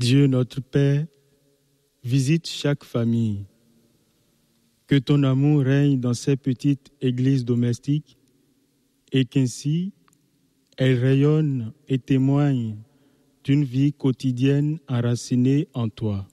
Dieu notre Père, visite chaque famille. Que ton amour règne dans ces petites églises domestiques et qu'ainsi elles rayonnent et témoignent d'une vie quotidienne enracinée en toi.